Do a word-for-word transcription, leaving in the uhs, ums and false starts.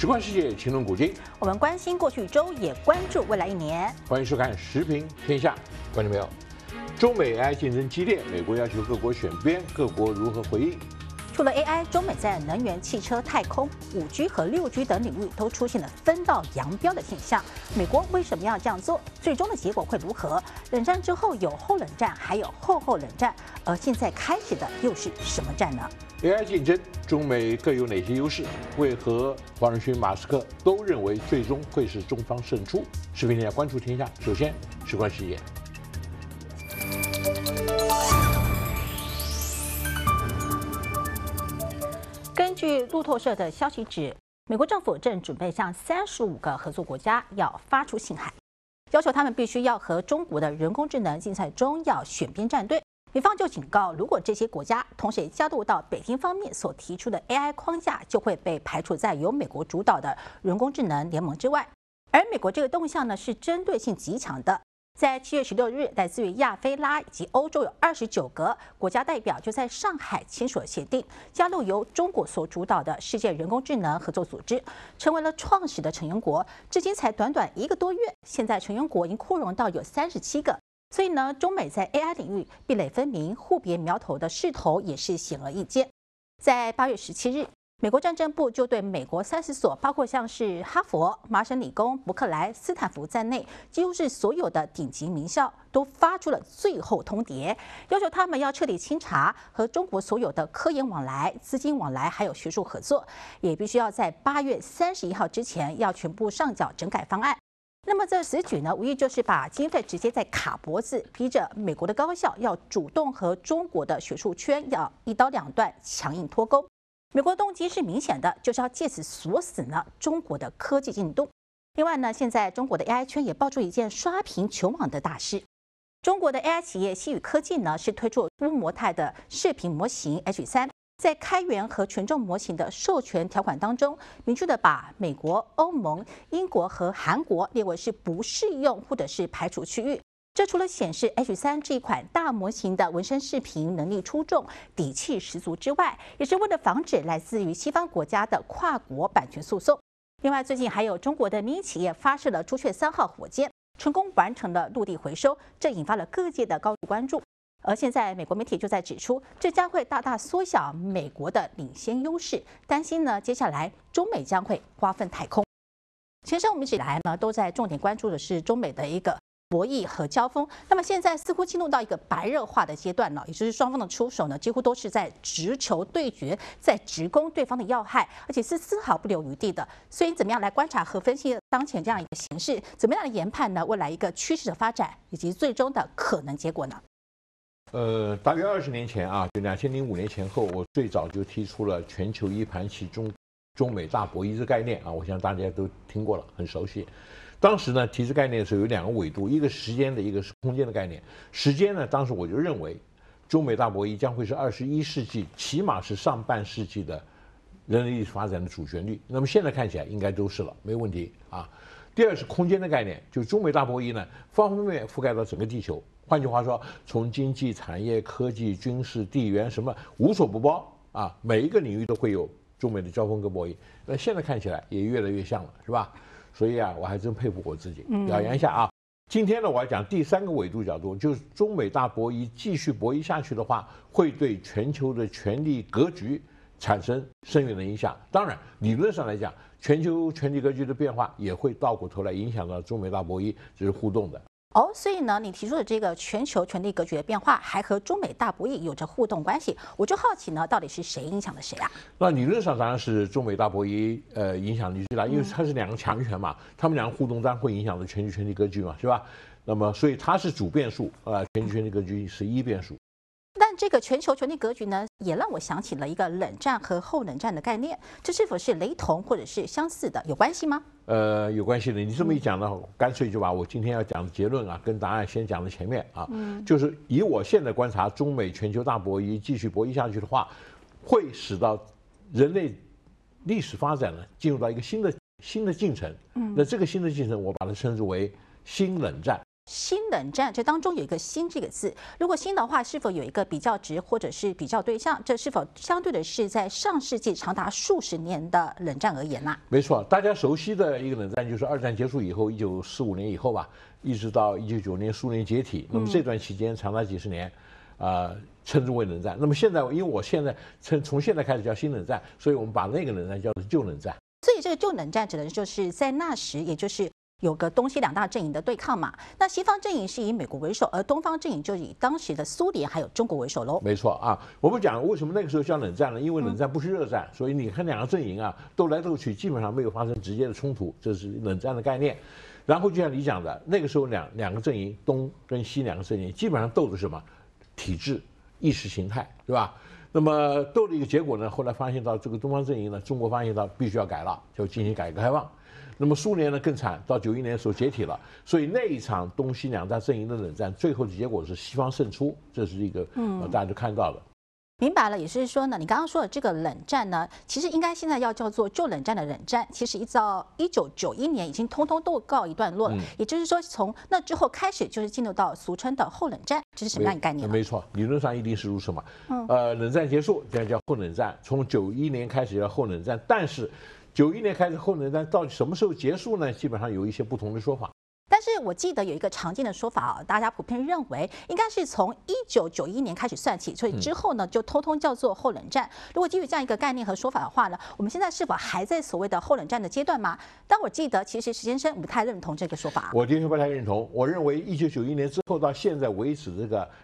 时观世界，情论古今。 我们关心过去一周，也关注未来一年。 欢迎收看《时评天下》，观众朋友，中美 A I 竞争激烈，美国要求各国选边，各国如何回应？ 除了 A I， 中美在能源、汽车、太空、五 G 和六 G 等领域都出现了分道扬镳的现象。美国为什么要这样做？最终的结果会如何？冷战之后有后冷战，还有后后冷战，而现在开始的又是什么战呢 ？A I 竞争，中美各有哪些优势？为何黄仁勋、马斯克都认为最终会是中方胜出？视频天下关注天下，首先时观世界。 根据路透社的消息指，美国政府正准备向三十五个合作国家要发出信函，要求他们必须要和中国的人工智能竞赛中要选边站队。美方就警告，如果这些国家同时也加入到北京方面所提出的 A I 框架，就会被排除在由美国主导的人工智能联盟之外。而美国这个动向呢，是针对性极强的。在七月十六日，来自于亚非拉以及欧洲有二十九个国家代表就在上海签署了协定，加入由中国所主导的世界人工智能合作组织，成为了创始的成员国。至今才短短一个多月，现在成员国已经扩容到有三十七个。所以呢，中美在 A I 领域壁垒分明、互别苗头的势头也是显而易见。在八月十七日，美国战争部就对美国三十所，包括像是哈佛、麻省理工、伯克莱、斯坦福在内，几乎是所有的顶级名校，都发出了最后通牒，要求他们要彻底清查和中国所有的科研往来、资金往来，还有学术合作，也必须要在八月三十一号之前要全部上缴整改方案。那么这此举呢，无疑就是把经费直接在卡脖子，逼着美国的高校要主动和中国的学术圈要一刀两断，强硬脱钩。美国动机是明显的，就是要借此锁死呢中国的科技进度。另外呢，现在中国的 A I 圈也爆出一件刷屏球网的大事。中国的 A I 企业西宇科技呢，是推出多模态的视频模型 H 三。在开源和权重模型的授权条款当中，明确的把美国、欧盟、英国和韩国列为是不适用或者是排除区域。这除了显示 H 三 这一款大模型的纹身视频能力出众、底气十足之外，也是为了防止来自于西方国家的跨国版权诉讼。另外，最近还有中国的民营企业发射了朱雀三号火箭，成功完成了陆地回收，这引发了各界的高度关注。而现在，美国媒体就在指出，这将会大大缩小美国的领先优势，担心呢，接下来中美将会瓜分太空。前生我们一直以来呢，都在重点关注的是中美的一个博弈和交锋。那么现在似乎进入到一个白热化的阶段了，也就是双方的出手呢，几乎都是在直球对决，在直攻对方的要害，而且是丝毫不留余地的。所以，怎么样来观察和分析当前这样一个形势？怎么样来研判呢未来一个趋势的发展，以及最终的可能结果呢？ 呃，大约二十年前啊，就两千零五年前后，我最早就提出了全球一盘棋中中美大博弈这概念啊，我想大家都听过了，很熟悉。当时呢，提这概念的时候有两个维度，一个是时间的，一个是空间的概念。时间呢，当时我就认为，中美大博弈将会是二十一世纪，起码是上半世纪的人类历史发展的主旋律。那么现在看起来应该都是了，没问题啊。第二是空间的概念，就是中美大博弈呢，方方面面覆盖到整个地球。换句话说，从经济、产业、科技、军事、地缘什么无所不包啊，每一个领域都会有中美的交锋跟博弈。那现在看起来也越来越像了，是吧？所以啊，我还真佩服我自己，表扬一下啊。今天呢，我要讲第三个维度角度，就是中美大博弈继续博弈下去的话，会对全球的权力格局产生深远的影响。当然，理论上来讲，全球权力格局的变化也会倒过头来影响到中美大博弈，这是互动的。 哦，所以呢，你提出的这个全球权力格局的变化，还和中美大博弈有着互动关系。我就好奇呢，到底是谁影响了谁啊？ 那理论上当然是中美大博弈，呃，影响力最大，因为它是两个强权嘛，他们两个互动当然会影响到全球权力格局嘛，是吧？那么，所以它是主变数，呃，全球权力格局是一变数。 但这个全球权力格局呢，也让我想起了一个冷战和后冷战的概念，这是否是雷同或者是相似的？有关系吗？ 呃，有关系的。你这么一讲呢，干脆就把我今天要讲的结论啊，跟答案先讲在前面啊。嗯，就是以我现在观察，中美全球大博弈继续博弈下去的话，会使到人类历史发展呢进入到一个新的新的进程。嗯，那这个新的进程，我把它称之为新冷战。 新冷战，这当中有一个“新”这个字。如果新的话，是否有一个比较值或者是比较对象？这是否相对的是在上世纪长达数十年的冷战而言呢、啊？ 没错，大家熟悉的一个冷战就是二战结束以后，一九四五年以后吧，一直到一九九年苏联解体。那么这段期间长达几十年，啊、呃，称之为冷战。那么现在，因为我现在从从现在开始叫新冷战，所以我们把那个冷战叫做旧冷战。 所以这个旧冷战指的就是在那时，也就是有个东西两大阵营的对抗嘛。那西方阵营是以美国为首，而东方阵营就以当时的苏联还有中国为首喽。 没错啊，我们讲为什么那个时候叫冷战呢？因为冷战不是热战，所以你看两个阵营啊斗来斗去，基本上没有发生直接的冲突，这是冷战的概念。然后就像你讲的，那个时候两两个阵营，东跟西两个阵营，基本上斗的是什么？体制、意识形态，对吧？那么斗的一个结果呢，后来发现到这个东方阵营呢，中国发现到必须要改了，就进行改革开放。那么苏联呢更惨，到九一年的时候解体了，所以那一场东西两大阵营的冷战，最后的结果是西方胜出，这是一个呃大家都看到的。 明白了，也就是说呢，你刚刚说的这个冷战呢，其实应该现在要叫做旧冷战的冷战，其实一直到一九九一年已经通通都告一段落了。嗯、也就是说，从那之后开始就是进入到俗称的后冷战，这是什么样的概念？ 没错，理论上一定是如此嘛。嗯、呃，冷战结束，这样叫后冷战。从九一年开始叫后冷战，但是九一年开始后冷战到底什么时候结束呢？基本上有一些不同的说法。 但是我记得有一个常见的说法啊，大家普遍认为应该是从一九九一年开始算起，所以之后呢就通通叫做后冷战。如果基于这样一个概念和说法的话呢，我们现在是否还在所谓的后冷战的阶段吗？但我记得其实石先生不太认同这个说法。 我的确不太认同，我认为一九九一年之后到现在为止，这个